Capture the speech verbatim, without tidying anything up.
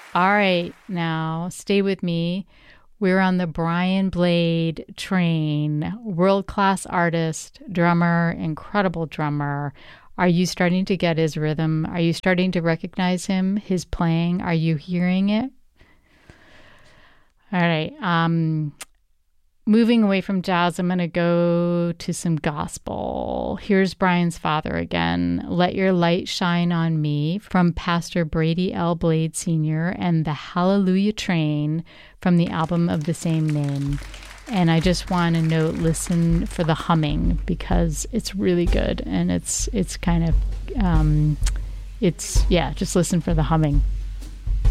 All right, now stay with me. We're on the Brian Blade train, world class artist, drummer, incredible drummer. Are you starting to get his rhythm? Are you starting to recognize him, his playing? Are you hearing it? All right. Um, moving away from jazz, I'm going to go to some gospel. Here's Brian's father again. Let Your Light Shine on Me from Pastor Brady L. Blade Senior and the Hallelujah Train from the album of the same name. And I just want to note, listen for the humming because it's really good. And it's, it's kind of, um, it's, yeah, just listen for the humming.